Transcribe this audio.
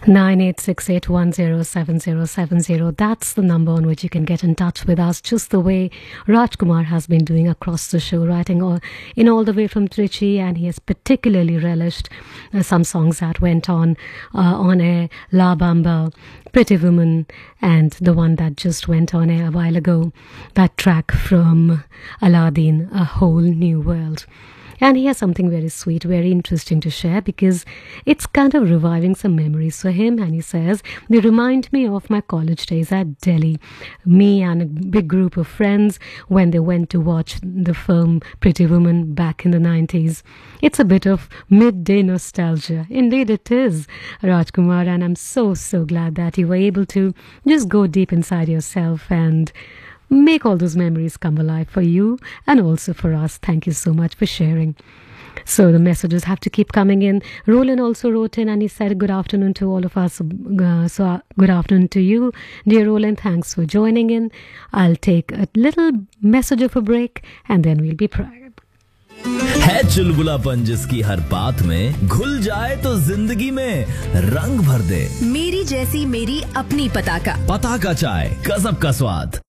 9868107070. That's the number on which you can get in touch with us, just the way Rajkumar has been doing across the show, writing all the way from Trichy, and he has particularly relished some songs that went on air, La Bamba, Pretty Woman, and the one that just went on air a while ago, that track from Aladdin, A Whole New World. And he has something very sweet, very interesting to share, because it's kind of reviving some memories for him. And he says, they remind me of my college days at Delhi. Me and a big group of friends when they went to watch the film Pretty Woman back in the 90s. It's a bit of midday nostalgia. Indeed it is, Rajkumar. And I'm so glad that you were able to just go deep inside yourself and make all those memories come alive for you and also for us. Thank you so much for sharing. So the messages have to keep coming in. Roland also wrote in and he said, good afternoon to all of us. Good afternoon to you, dear Roland. Thanks for joining in. I'll take a little message of a break and then we'll be prior. है चुलबुलापन जिसकी हर बात में घुल जाए तो जिंदगी में रंग भर दे। मेरी जैसी मेरी अपनी पताका चाय, गजब का स्वाद।